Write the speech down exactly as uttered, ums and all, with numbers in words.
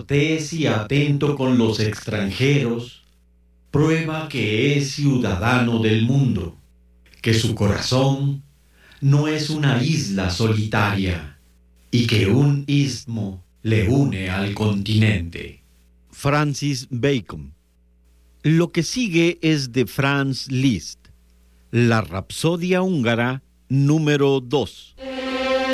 cortés y atento con los extranjeros, prueba que es ciudadano del mundo, que su corazón no es una isla solitaria y que un istmo le une al continente. Francis Bacon. Lo que sigue es de Franz Liszt, la Rapsodia húngara número dos.